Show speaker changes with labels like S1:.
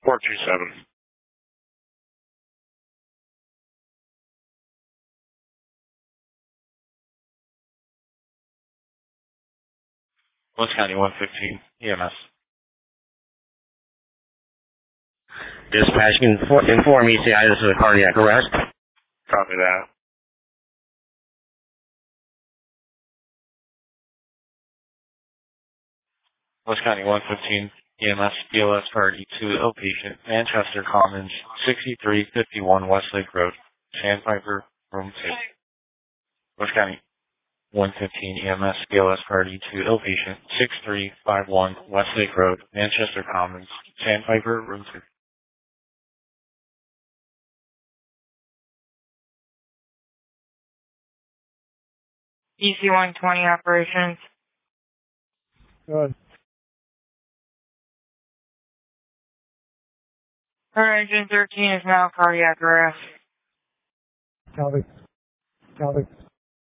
S1: 427. West County 115 EMS.
S2: Dispatch, inform ECI this is a cardiac arrest.
S1: Copy that. West County 115 EMS BLS priority to ill patient, Manchester Commons, 6351 Westlake Road, Sandpiper, room 2. West County 115 EMS BLS priority to ill patient, 6351 Westlake Road, Manchester Commons, Sandpiper, room 2.
S3: EC 120 operations.
S4: Good.
S3: Current engine 13 is now cardiac arrest.
S4: Copy.